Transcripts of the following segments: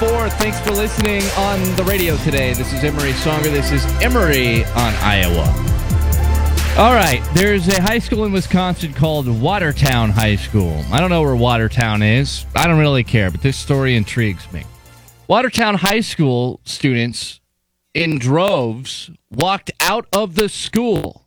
4. Thanks for listening on the radio today. This is Emory Songer. This is Emory on Iowa. All right, there's a high school in Wisconsin called Watertown High School. I don't know where Watertown is. I don't really care, but this story intrigues me. Watertown High School students in droves walked out of the school.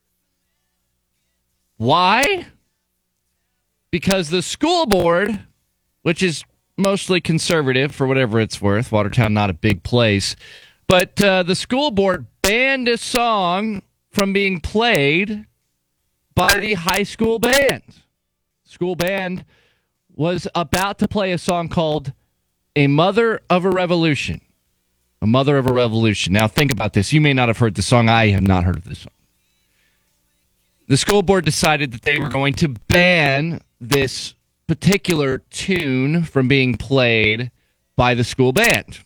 Why? Because the school board, which is mostly conservative for whatever it's worth, Watertown not a big place, but the school board banned a song from being played by the high school band. School band was about to play a song called A Mother of a Revolution. A Mother of a Revolution. Now think about this. You may not have heard the song. I have not heard of this song. The school board decided that they were going to ban this particular tune from being played by the school band.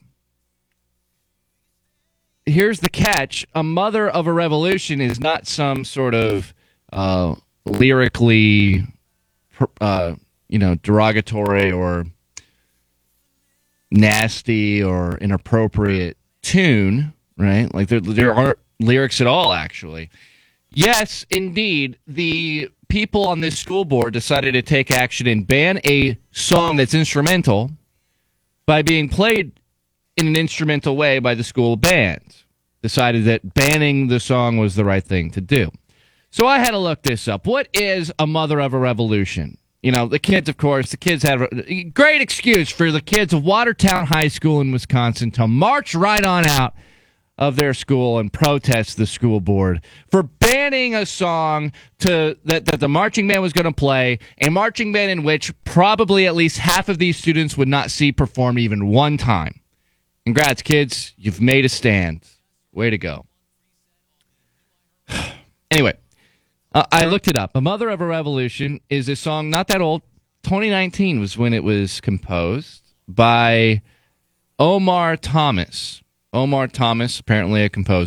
Here's the catch. A Mother of a Revolution is not some sort of lyrically derogatory or nasty or inappropriate tune, right? Like there aren't lyrics at all, actually. Yes, indeed, the people on this school board decided to take action and ban a song that's instrumental by being played in an instrumental way by the school band. Decided that banning the song was the right thing to do. So I had to look this up. What is A Mother of a Revolution? You know, the kids, of course, the kids have a great excuse for the kids of Watertown High School in Wisconsin to march right on out of their school and protest the school board for banning a song that the marching band was going to play, a marching band in which probably at least half of these students would not see perform even one time. Congrats, kids. You've made a stand. Way to go. Anyway, I looked it up. A Mother of a Revolution is a song not that old. 2019 was when it was composed by Omar Thomas. Omar Thomas, apparently a composer.